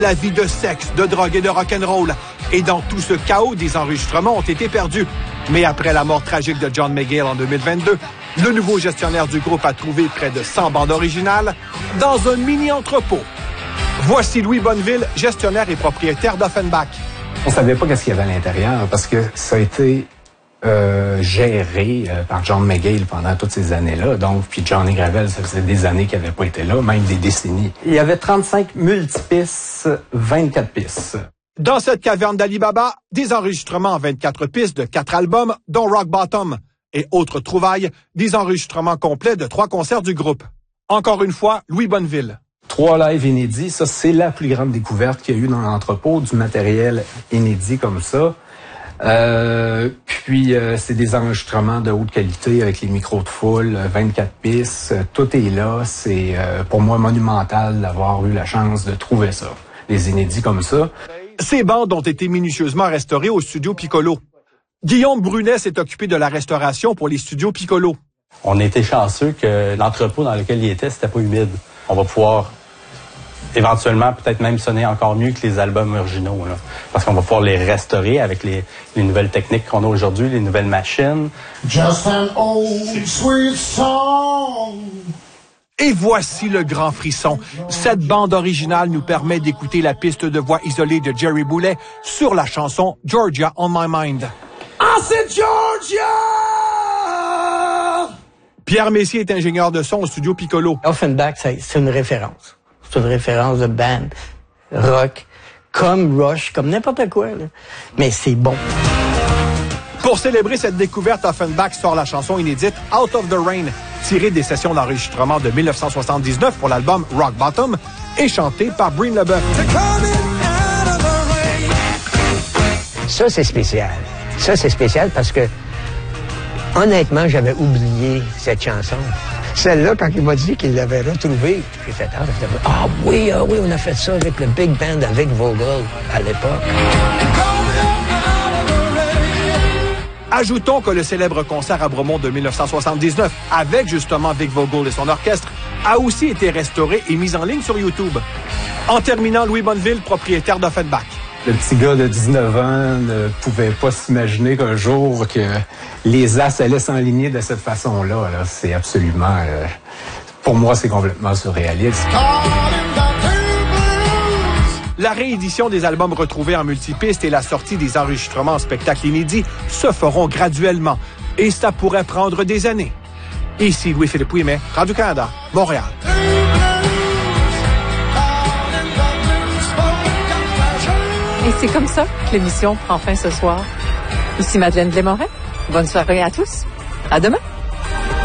La vie de sexe, de drogue et de rock'n'roll. Et dans tout ce chaos, des enregistrements ont été perdus. Mais après la mort tragique de John Mayall en 2022, le nouveau gestionnaire du groupe a trouvé près de 100 bandes originales dans un mini-entrepôt. Voici Louis Bonneville, gestionnaire et propriétaire d'Offenbach. On savait pas qu'est-ce qu'il y avait à l'intérieur parce que ça a été géré par John Mayall pendant toutes ces années-là. Donc, puis Johnny Gravel, ça faisait des années qu'il n'avait pas été là, même des décennies. Il y avait 35 multipistes, 24 pistes. Dans cette caverne d'Alibaba, des enregistrements en 24 pistes de 4 albums, dont Rock Bottom. Et autres trouvailles, des enregistrements complets de 3 concerts du groupe. Encore une fois, Louis Bonneville. 3 lives inédits, ça c'est la plus grande découverte qu'il y a eu dans l'entrepôt, du matériel inédit comme ça. Puis c'est des enregistrements de haute qualité avec les micros de foule, 24 pistes, tout est là. C'est pour moi monumental d'avoir eu la chance de trouver ça, des inédits comme ça. Ces bandes ont été minutieusement restaurées au studio Piccolo. Guillaume Brunet s'est occupé de la restauration pour les studios Piccolo. On était chanceux que l'entrepôt dans lequel il était, c'était pas humide. On va pouvoir éventuellement peut-être même sonner encore mieux que les albums originaux, là, parce qu'on va pouvoir les restaurer avec les nouvelles techniques qu'on a aujourd'hui, les nouvelles machines. Just an old sweet song. Et voici le grand frisson. Cette bande originale nous permet d'écouter la piste de voix isolée de Jerry Boulet sur la chanson Georgia on My Mind. I said Georgia! Pierre Messier est ingénieur de son au studio Piccolo. Offenbach, c'est une référence. C'est une référence de band, rock, comme Rush, comme n'importe quoi, là. Mais c'est bon. Pour célébrer cette découverte, Offenbach sort la chanson inédite Out of the Rain, tirée des sessions d'enregistrement de 1979 pour l'album Rock Bottom et chantée par Breen LeBeuf. Ça, c'est spécial. Ça, c'est spécial parce que, honnêtement, j'avais oublié cette chanson. Celle-là, quand il m'a dit qu'il l'avait retrouvée, j'ai fait « Ah oui, on a fait ça avec le Big Band, avec Vogel, à l'époque. » Ajoutons que le célèbre concert à Bromont de 1979, avec justement Vic Vogel et son orchestre, a aussi été restauré et mis en ligne sur YouTube. En terminant, Louis Bonneville, propriétaire d'Offenbach. Le petit gars de 19 ans ne pouvait pas s'imaginer qu'un jour que les as allaient s'enligner de cette façon-là. Là. C'est absolument... pour moi, c'est complètement surréaliste. La réédition des albums retrouvés en multipistes et la sortie des enregistrements en spectacle inédit se feront graduellement. Et ça pourrait prendre des années. Ici Louis-Philippe Ouimet, Radio-Canada, Montréal. Et c'est comme ça que l'émission prend fin ce soir. Ici Madeleine Desmarais. Bonne soirée à tous. À demain.